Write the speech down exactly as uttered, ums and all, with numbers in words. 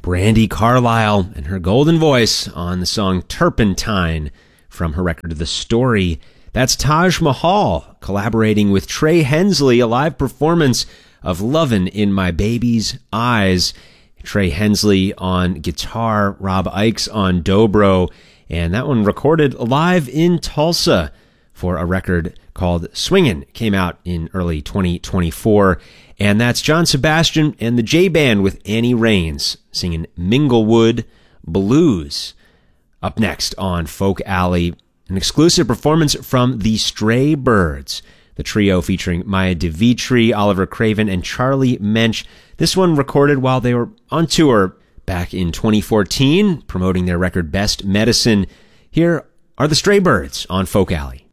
Brandi Carlile and her golden voice on the song Turpentine from her record The Story. That's Taj Mahal collaborating with Trey Hensley, a live performance of Lovin' in My Baby's Eyes. Trey Hensley on guitar, Rob Ickes on dobro, and that one recorded live in Tulsa for a record called Swingin'. Came out in early twenty twenty-four. And that's John Sebastian and the J-Band with Annie Raines singing Minglewood Blues. Up next on Folk Alley, an exclusive performance from the Stray Birds, the trio featuring Maya DeVitri, Oliver Craven, and Charlie Mensch. This one recorded while they were on tour back in twenty fourteen, promoting their record Best Medicine. Here are the Stray Birds on Folk Alley.